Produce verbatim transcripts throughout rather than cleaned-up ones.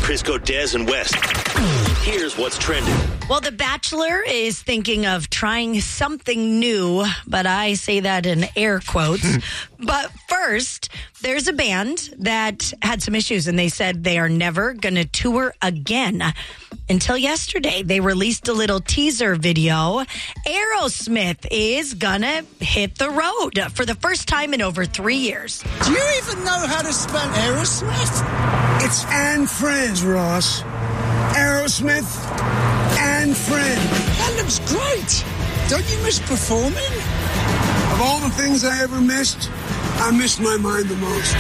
Crisco, Des, and West. Here's what's trending. Well, The Bachelor is thinking of trying something new, but I say that in air quotes. But first, there's a band that had some issues, and they said they are never going to tour again. Until yesterday, they released a little teaser video. Aerosmith is going to hit the road for the first time in over three years. Do you even know how to spell Aerosmith? It's and Friends, Ross. Aerosmith and Friends. That looks great. Don't you miss performing? Of all the things I ever missed, I miss my mind the most.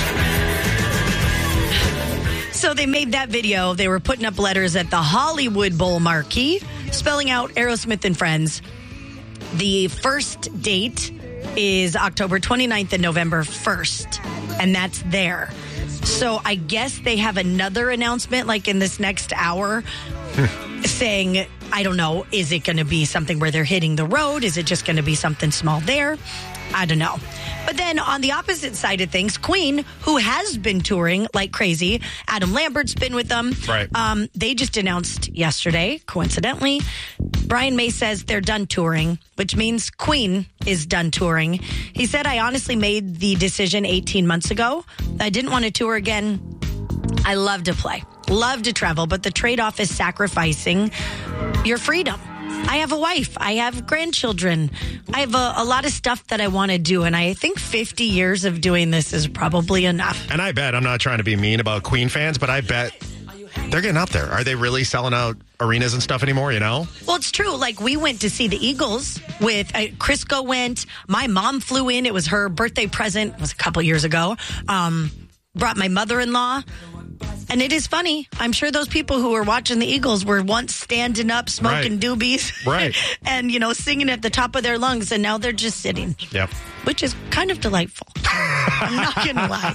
So they made that video. They were putting up letters at the Hollywood Bowl marquee, spelling out Aerosmith and Friends. The first date is October twenty-ninth and November first, and that's there. So I guess they have another announcement like in this next hour saying, I don't know, is it going to be something where they're hitting the road? Is it just going to be something small there? I don't know. But then on the opposite side of things, Queen, who has been touring like crazy, Adam Lambert's been with them. Right. Um, they just announced yesterday, coincidentally, Brian May says they're done touring, which means Queen is done touring. He said, I honestly made the decision eighteen months ago. I didn't want to tour again. I love to play, love to travel, but the trade-off is sacrificing your freedom. I have a wife. I have grandchildren. I have a, a lot of stuff that I want to do. And I think fifty years of doing this is probably enough. And I bet, I'm not trying to be mean about Queen fans, but I bet they're getting up there. Are they really selling out arenas and stuff anymore, you know? Well, it's true. Like, we went to see the Eagles with, uh, Crisco went. My mom flew in. It was her birthday present. It was a couple years ago. Um, brought my mother-in-law. And it is funny. I'm sure those people who were watching the Eagles were once standing up, smoking right. doobies. Right. And, you know, singing at the top of their lungs. And now they're just sitting. Yep. Which is kind of delightful. I'm not going to lie.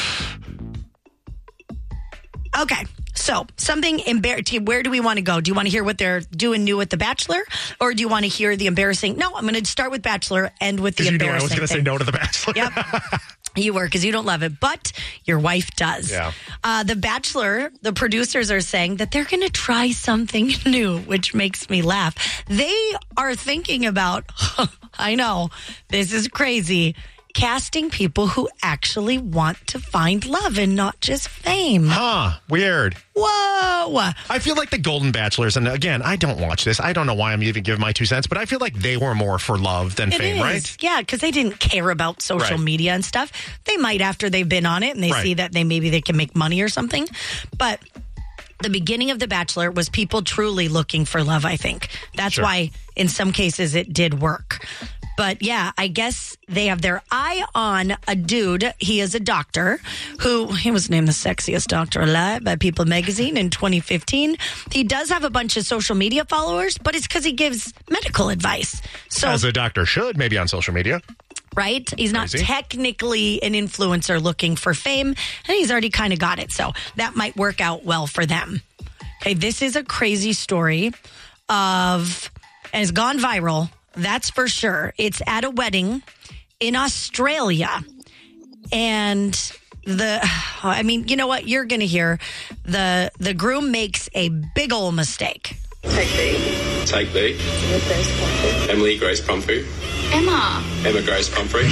Okay. So, something embarrassing. Where do we want to go? Do you want to hear what they're doing new with The Bachelor? Or do you want to hear the embarrassing? No, I'm going to start with Bachelor, end with the you embarrassing know I was going to say no to The Bachelor. Yep. You were, because you don't love it, but your wife does. Yeah. Uh, the Bachelor, the producers are saying that they're going to try something new, which makes me laugh. They are thinking about, I know, this is crazy, casting people who actually want to find love and not just fame. Huh. Weird. Whoa. I feel like the Golden Bachelors, and again, I don't watch this. I don't know why I'm even giving my two cents, but I feel like they were more for love than It fame, is. right? Yeah, because they didn't care about social Right. media and stuff. They might after they've been on it and they Right. see that they maybe they can make money or something. But the beginning of The Bachelor was people truly looking for love, I think. That's Sure. why in some cases it did work. But yeah, I guess they have their eye on a dude. He is a doctor who, he was named the sexiest doctor alive by People magazine in twenty fifteen. He does have a bunch of social media followers, but it's because he gives medical advice. So, As a doctor should, maybe on social media. right? He's not Crazy. technically an influencer looking for fame, and he's already kind of got it. So that might work out well for them. Okay, this is a crazy story of, and it's gone viral. That's for sure. It's at a wedding in Australia. And the, I mean, you know what? You're going to hear the, the groom makes a big old mistake. Take B. Take B. Grace Pumphrey. Emily Grace Pumphrey. Emma. Emma Grace Pumphrey.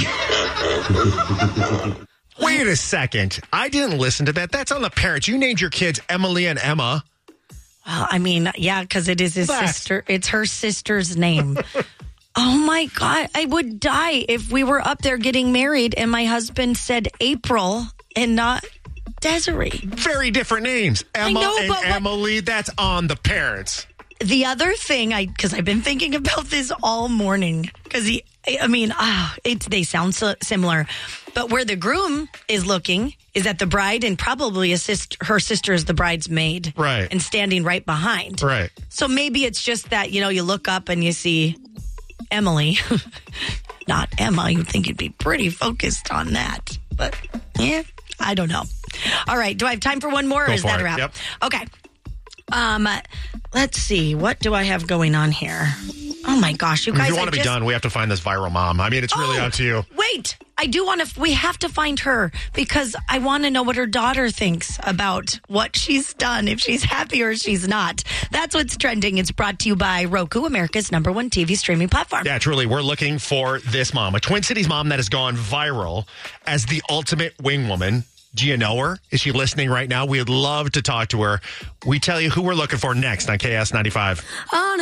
Wait a second. I didn't listen to that. That's on the parents. You named your kids Emily and Emma. Well, I mean, yeah, because it is his That's- sister. It's her sister's name. Oh, my God. I would die if we were up there getting married and my husband said April and not Desiree. Very different names. Emma know, and but what- Emily. That's on the parents. The other thing, I because I've been thinking about this all morning, because he, I mean, ah, it, they sound so similar, but where the groom is looking is at the bride, and probably a sister, her sister is the bridesmaid, Right. and standing right behind, Right. So maybe it's just that, you know, you look up and you see Emily, not Emma. You'd think you'd be pretty focused on that, but yeah, I don't know. All right, do I have time for one more, or Go is for that a it. wrap? Yep. Okay. Um, let's see. What do I have going on here? Oh my gosh, you guys! If you want I to be just, done, we have to find this viral mom. I mean, it's really Oh, up to you. Wait, I do want to, we have to find her because I want to know what her daughter thinks about what she's done, if she's happy or she's not. That's what's trending. It's brought to you by Roku, America's number one T V streaming platform. Yeah, truly. We're looking for this mom, a Twin Cities mom that has gone viral as the ultimate wing woman. Do you know her? Is she listening right now? We'd love to talk to her. We tell you who we're looking for next on K S ninety-five. On